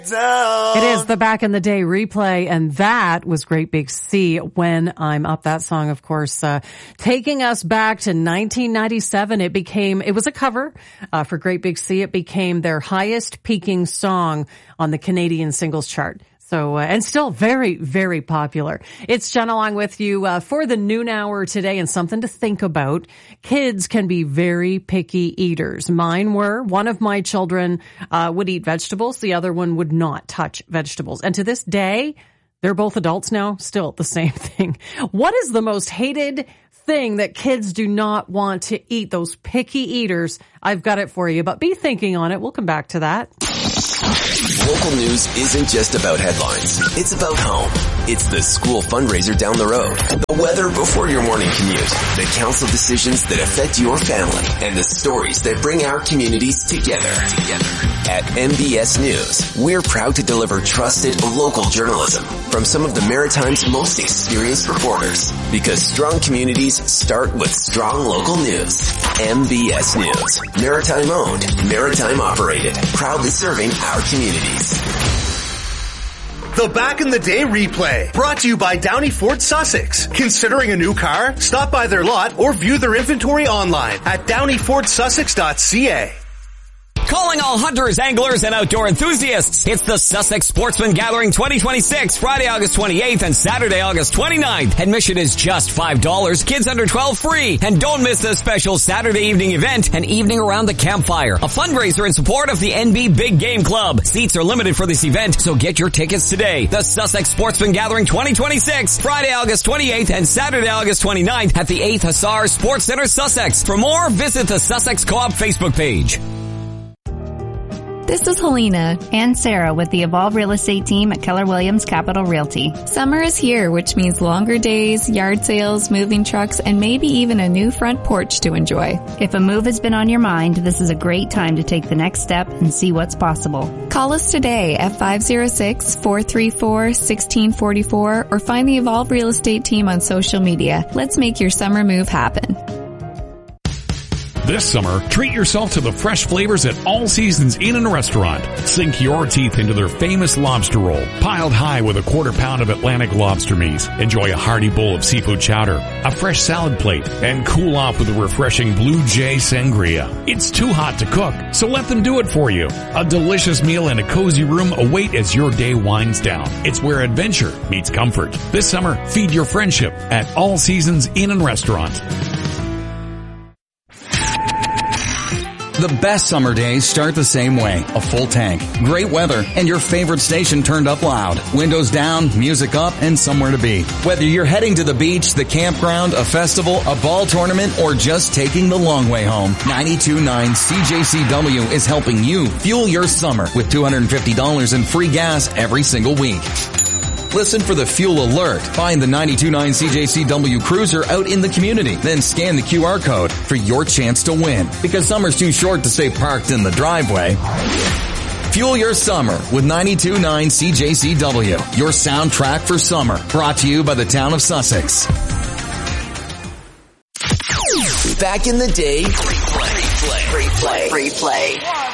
It is the Back in the Day replay, and that was Great Big Sea, When I'm Up. That song, of course, taking us back to 1997. It was a cover for Great Big Sea. It became their highest peaking song on the Canadian singles chart. So, and still very, very popular. It's Jen along with you for the noon hour today, and something to think about. Kids can be very picky eaters. Mine were. One of my children would eat vegetables. The other one would not touch vegetables. And to this day, they're both adults now, still the same thing. What is the most hated thing that kids do not want to eat? Those picky eaters. I've got it for you, but be thinking on it. We'll come back to that. Local news isn't just about headlines. It's about home. It's the school fundraiser down the road, the weather before your morning commute, the council decisions that affect your family, and the stories that bring our communities together. At MBS News, we're proud to deliver trusted local journalism from some of the Maritime's most experienced reporters, because strong communities start with strong local news. MBS News, Maritime owned, Maritime operated, proudly serving our communities. The Back in the Day replay, brought to you by Downey Ford Sussex. Considering a new car? Stop by their lot or view their inventory online at downeyfordsussex.ca. Calling all hunters, anglers, and outdoor enthusiasts. It's the Sussex Sportsman Gathering 2026, Friday, August 28th and Saturday, August 29th. Admission is just $5. Kids under 12 free. And don't miss the special Saturday evening event, an evening around the campfire, a fundraiser in support of the NB Big Game Club. Seats are limited for this event, so get your tickets today. The Sussex Sportsman Gathering 2026, Friday, August 28th and Saturday, August 29th at the 8th Hussars Sports Center, Sussex. For more, visit the Sussex Co-op Facebook page. This is Helena and Sarah with the Evolve Real Estate team at Keller Williams Capital Realty. Summer is here, which means longer days, yard sales, moving trucks, and maybe even a new front porch to enjoy. If a move has been on your mind, this is a great time to take the next step and see what's possible. Call us today at 506-434-1644 or find the Evolve Real Estate team on social media. Let's make your summer move happen. This summer, treat yourself to the fresh flavors at All Seasons Inn and Restaurant. Sink your teeth into their famous lobster roll, piled high with a quarter pound of Atlantic lobster meat. Enjoy a hearty bowl of seafood chowder, a fresh salad plate, and cool off with a refreshing Blue Jay Sangria. It's too hot to cook, so let them do it for you. A delicious meal and a cozy room await as your day winds down. It's where adventure meets comfort. This summer, feed your friendship at All Seasons Inn and Restaurant. The best summer days start the same way. A full tank, great weather, and your favorite station turned up loud. Windows down, music up, and somewhere to be. Whether you're heading to the beach, the campground, a festival, a ball tournament, or just taking the long way home, 92.9 CJCW is helping you fuel your summer with $250 in free gas every single week. Listen for the fuel alert. Find the 92.9 CJCW Cruiser out in the community. Then scan the QR code for your chance to win. Because summer's too short to stay parked in the driveway. Fuel your summer with 92.9 CJCW. Your soundtrack for summer. Brought to you by the town of Sussex. Back in the Day replay.